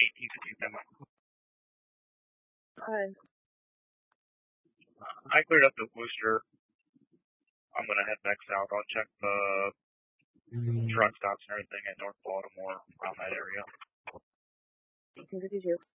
1852 memo. Hi. I cleared up the Worcester. I'm going to head back south. I'll check the truck stops and everything in North Baltimore around that area. 1852.